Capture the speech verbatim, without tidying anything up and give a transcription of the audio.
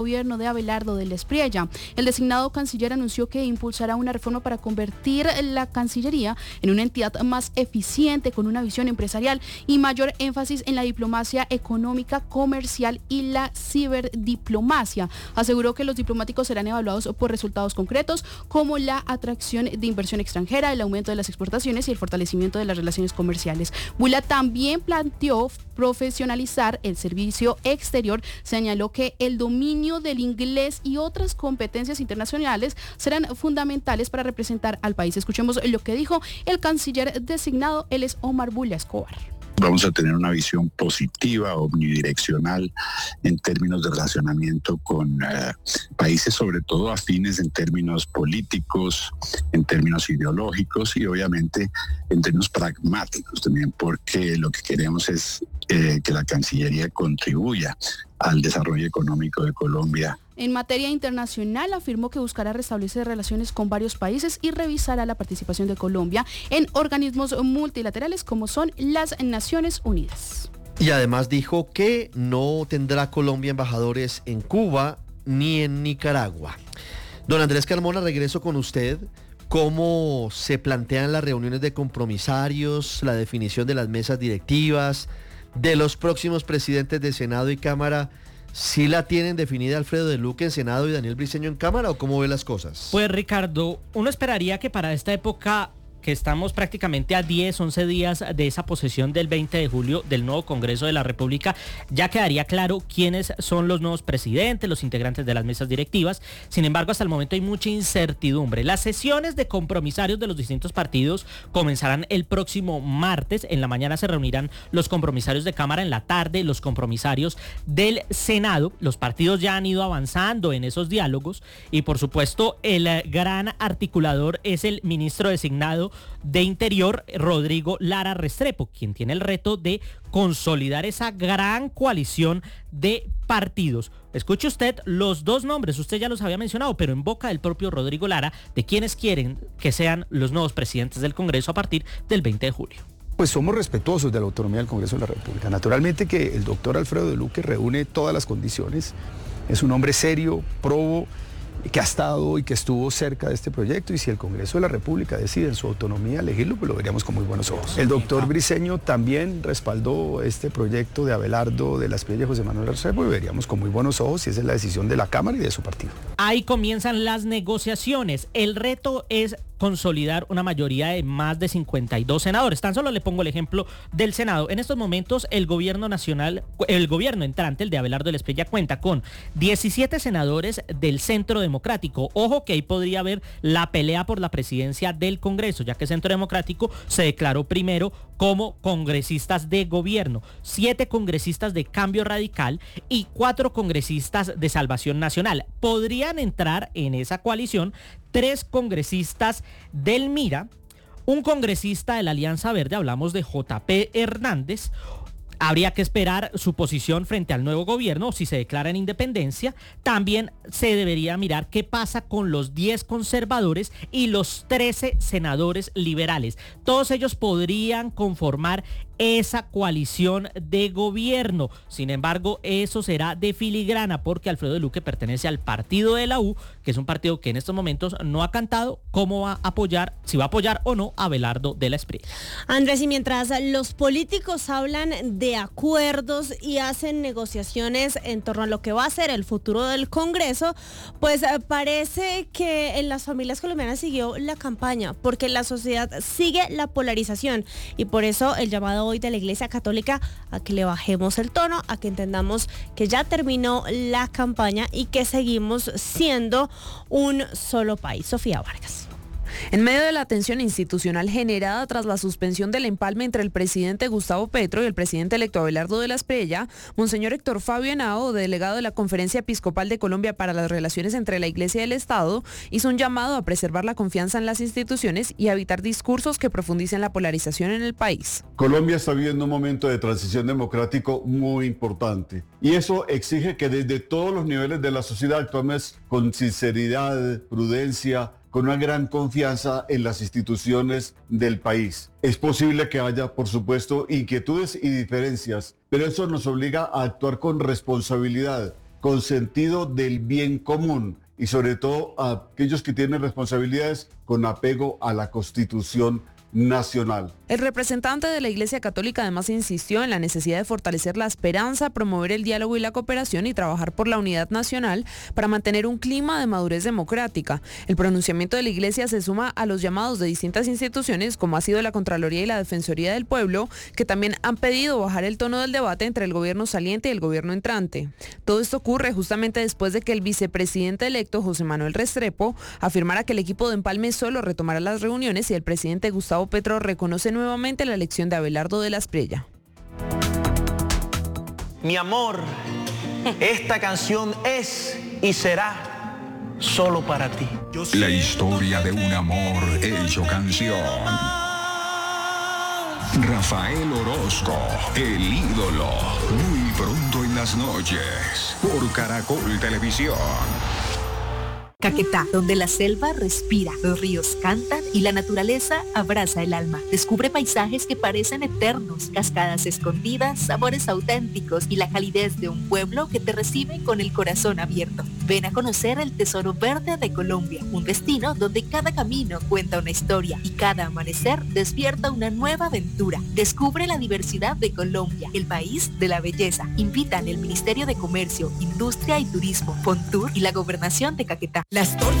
gobierno de Abelardo de la Espriella. El designado canciller anunció que impulsará una reforma para convertir la Cancillería en una entidad más eficiente, con una visión empresarial y mayor énfasis en la diplomacia económica, comercial y la ciberdiplomacia. Aseguró que los diplomáticos serán evaluados por resultados concretos, como la atracción de inversión extranjera, el aumento de las exportaciones y el fortalecimiento de las relaciones comerciales. Bula también planteó profesionalizar el servicio exterior. Señaló que el dominio del inglés y otras competencias internacionales serán fundamentales para representar al país. Escuchemos lo que dijo el canciller designado. Él es Omar Bula Escobar. Vamos a tener una visión positiva, omnidireccional, en términos de relacionamiento con uh, países, sobre todo afines en términos políticos, en términos ideológicos y obviamente en términos pragmáticos también, porque lo que queremos es eh, que la Cancillería contribuya al desarrollo económico de Colombia. En materia internacional, afirmó que buscará restablecer relaciones con varios países y revisará la participación de Colombia en organismos multilaterales como son las Naciones Unidas. Y además dijo que no tendrá Colombia embajadores en Cuba ni en Nicaragua. Don Andrés Carmona, regreso con usted. ¿Cómo se plantean las reuniones de compromisarios, la definición de las mesas directivas, de los próximos presidentes de Senado y Cámara? ¿Sí la tienen definida Alfredo de Luque en Senado y Daniel Briceño en Cámara, o cómo ve las cosas? Pues Ricardo, uno esperaría que para esta época, que estamos prácticamente a diez, once días de esa posesión del veinte de julio del nuevo Congreso de la República, ya quedaría claro quiénes son los nuevos presidentes, los integrantes de las mesas directivas. Sin embargo, hasta el momento hay mucha incertidumbre. Las sesiones de compromisarios de los distintos partidos comenzarán el próximo martes. En la mañana se reunirán los compromisarios de Cámara, en la tarde los compromisarios del Senado. Los partidos ya han ido avanzando en esos diálogos y, por supuesto, el gran articulador es el ministro designado de Interior, Rodrigo Lara Restrepo, quien tiene el reto de consolidar esa gran coalición de partidos. Escuche usted los dos nombres, usted ya los había mencionado, pero en boca del propio Rodrigo Lara, de quienes quieren que sean los nuevos presidentes del Congreso a partir del veinte de julio. Pues somos respetuosos de la autonomía del Congreso de la República. Naturalmente que el doctor Alfredo de Luque reúne todas las condiciones, es un hombre serio, probo, que ha estado y que estuvo cerca de este proyecto, y si el Congreso de la República decide en su autonomía elegirlo, pues lo veríamos con muy buenos ojos. El doctor Briceño también respaldó este proyecto de Abelardo de la Espriella y José Manuel Restrepo, y veríamos con muy buenos ojos si esa es la decisión de la Cámara y de su partido. Ahí comienzan las negociaciones. El reto es consolidar una mayoría de más de cincuenta y dos senadores. Tan solo le pongo el ejemplo del Senado. En estos momentos el gobierno nacional, el gobierno entrante, el de Abelardo de la Espriella, cuenta con diecisiete senadores del Centro Democrático. Ojo que ahí podría haber la pelea por la presidencia del Congreso, ya que Centro Democrático se declaró primero como congresistas de gobierno, siete congresistas de Cambio Radical y cuatro congresistas de Salvación Nacional. Podrían entrar en esa coalición tres congresistas del MIRA, un congresista de la Alianza Verde, hablamos de J P Hernández. Habría que esperar su posición frente al nuevo gobierno, o si se declara en independencia. También se debería mirar qué pasa con los diez conservadores y los trece senadores liberales. Todos ellos podrían conformar esa coalición de gobierno. Sin embargo, eso será de filigrana, porque Alfredo de Luque pertenece al partido de la U, que es un partido que en estos momentos no ha cantado cómo va a apoyar, si va a apoyar o no a Abelardo de la Espriella. Andrés, y mientras los políticos hablan de acuerdos y hacen negociaciones en torno a lo que va a ser el futuro del Congreso, pues parece que en las familias colombianas siguió la campaña, porque la sociedad sigue la polarización, y por eso el llamado hoy de la Iglesia Católica a que le bajemos el tono, a que entendamos que ya terminó la campaña y que seguimos siendo un solo país. Sofía Vargas. En medio de la tensión institucional generada tras la suspensión del empalme entre el presidente Gustavo Petro y el presidente electo Abelardo de la Espriella, Monseñor Héctor Fabio Henao, delegado de la Conferencia Episcopal de Colombia para las Relaciones entre la Iglesia y el Estado, hizo un llamado a preservar la confianza en las instituciones y a evitar discursos que profundicen la polarización en el país. Colombia está viviendo un momento de transición democrático muy importante, y eso exige que desde todos los niveles de la sociedad actuemos con sinceridad, prudencia, con una gran confianza en las instituciones del país. Es posible que haya, por supuesto, inquietudes y diferencias, pero eso nos obliga a actuar con responsabilidad, con sentido del bien común y sobre todo a aquellos que tienen responsabilidades con apego a la Constitución nacional. El representante de la Iglesia Católica además insistió en la necesidad de fortalecer la esperanza, promover el diálogo y la cooperación y trabajar por la unidad nacional para mantener un clima de madurez democrática. El pronunciamiento de la Iglesia se suma a los llamados de distintas instituciones, como ha sido la Contraloría y la Defensoría del Pueblo, que también han pedido bajar el tono del debate entre el gobierno saliente y el gobierno entrante. Todo esto ocurre justamente después de que el vicepresidente electo, José Manuel Restrepo, afirmara que el equipo de empalme solo retomará las reuniones y el presidente Gustavo Petro reconoce nuevamente la elección de Abelardo de la Espriella. Mi amor, esta canción es y será solo para ti. La historia de un amor hecho canción. Rafael Orozco, el ídolo, muy pronto en las noches, por Caracol Televisión. Caquetá, donde la selva respira, los ríos cantan y la naturaleza abraza el alma. Descubre paisajes que parecen eternos, cascadas escondidas, sabores auténticos y la calidez de un pueblo que te recibe con el corazón abierto. Ven a conocer el tesoro verde de Colombia, un destino donde cada camino cuenta una historia y cada amanecer despierta una nueva aventura. Descubre la diversidad de Colombia, el país de la belleza. Invitan el Ministerio de Comercio, Industria y Turismo, Fontur y la Gobernación de Caquetá. Las tortas